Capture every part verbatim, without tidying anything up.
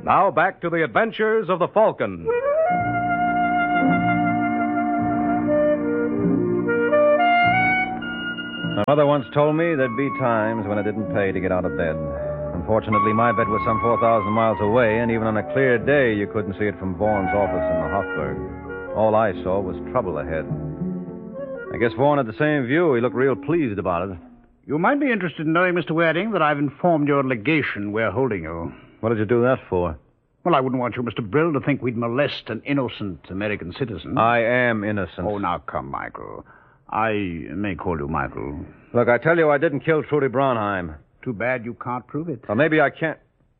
Now back to the adventures of the Falcon. My mother once told me there'd be times when it didn't pay to get out of bed. Unfortunately, my bed was some four thousand miles away, and even on a clear day, you couldn't see it from Vaughan's office in the Hofburg. All I saw was trouble ahead. I guess Vaughan had the same view. He looked real pleased about it. You might be interested in knowing, Mister Waring, that I've informed your legation we're holding you. What did you do that for? Well, I wouldn't want you, Mister Brill, to think we'd molest an innocent American citizen. I am innocent. Oh, now come, Michael. I may call you Michael. Look, I tell you, I didn't kill Trudy Braunheim. Too bad you can't prove it. Or maybe I can't.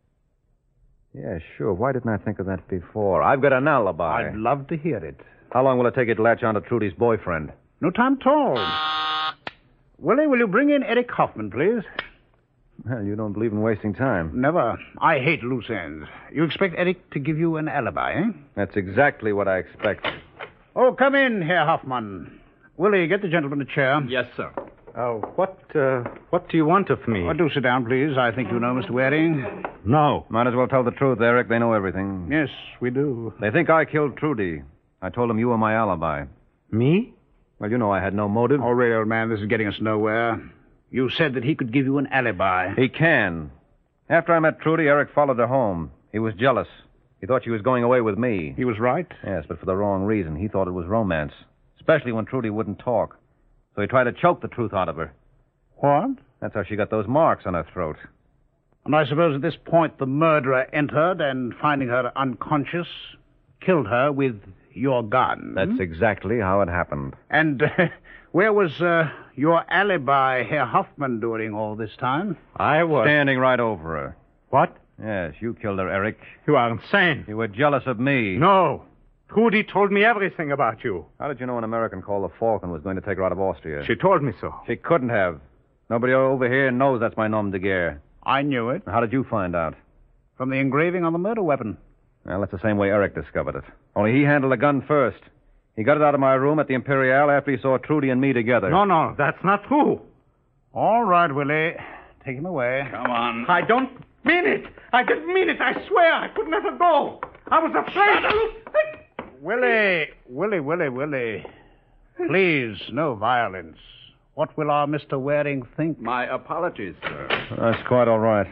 Yeah, sure. Why didn't I think of that before? I've got an alibi. I'd love to hear it. How long will it take you to latch on to Trudy's boyfriend? No time at all. Willie, will you bring in Eric Hoffman, please? Well, you don't believe in wasting time. Never. I hate loose ends. You expect Eric to give you an alibi, eh? That's exactly what I expect. Oh, come in, Herr Hoffman. Willie, get the gentleman a chair. Yes, sir. Uh, what, uh, what do you want of me? Oh, do sit down, please. I think you know Mister Waring. No. Might as well tell the truth, Eric. They know everything. Yes, we do. They think I killed Trudy. I told them you were my alibi. Me? Well, you know I had no motive. Oh, really, old man, this is getting us nowhere. You said that he could give you an alibi. He can. After I met Trudy, Eric followed her home. He was jealous. He thought she was going away with me. He was right? Yes, but for the wrong reason. He thought it was romance, especially when Trudy wouldn't talk. So he tried to choke the truth out of her. What? That's how she got those marks on her throat. And I suppose at this point the murderer entered and, finding her unconscious, killed her with your gun. That's exactly how it happened. And uh, where was uh, your alibi, Herr Hoffman, during all this time? I was... Standing right over her. What? Yes, you killed her, Eric. You are insane. You were jealous of me. No. Trudy told me everything about you. How did you know an American called the Falcon was going to take her out of Austria? She told me so. She couldn't have. Nobody over here knows that's my nom de guerre. I knew it. How did you find out? From the engraving on the murder weapon. Well, that's the same way Eric discovered it. Only he handled the gun first. He got it out of my room at the Imperial after he saw Trudy and me together. No, no, that's not true. All right, Willie. Take him away. Come on. I don't mean it. I didn't mean it. I swear I could never go. I was afraid. Willie, Willie, Willie, Willie. Please, no violence. What will our Mister Waring think? My apologies, sir. That's quite all right.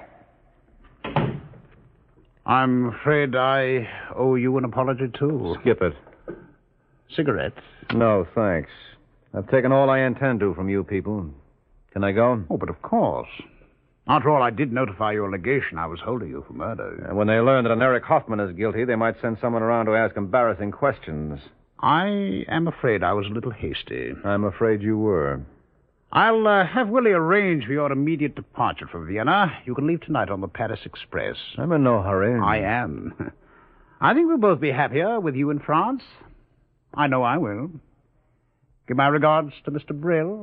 I'm afraid I owe you an apology, too. Skip it. Cigarettes? No, thanks. I've taken all I intend to from you people. Can I go? Oh, but of course. After all, I did notify your legation I was holding you for murder. And when they learn that an Eric Hoffman is guilty, they might send someone around to ask embarrassing questions. I am afraid I was a little hasty. I'm afraid you were. I'll uh, have Willie arrange for your immediate departure from Vienna. You can leave tonight on the Paris Express. I'm in no hurry. I am. I think we'll both be happier with you in France. I know I will. Give my regards to Mister Brill.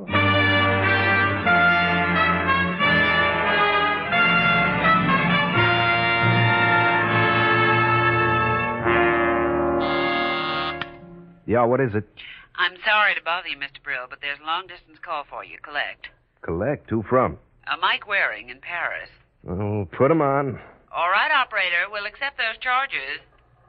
Yeah, what is it? I'm sorry to bother you, Mister Brill, but there's a long-distance call for you. Collect. Collect? Who from? Uh, Mike Waring in Paris. Oh, put him on. All right, operator. We'll accept those charges.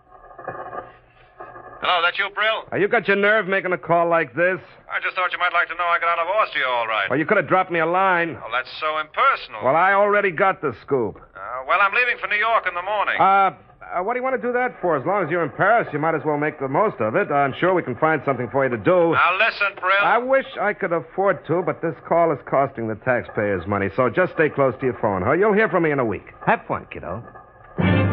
Hello, that you, Brill? Oh, you got your nerve making a call like this? I just thought you might like to know I got out of Austria all right. Well, you could have dropped me a line. Oh, that's so impersonal. Well, I already got the scoop. Uh, well, I'm leaving for New York in the morning. Uh, uh, what do you want to do that for? As long as you're in Paris, you might as well make the most of it. I'm sure we can find something for you to do. Now, listen, Brill. I wish I could afford to, but this call is costing the taxpayers money, so just stay close to your phone, huh? You'll hear from me in a week. Have fun, kiddo.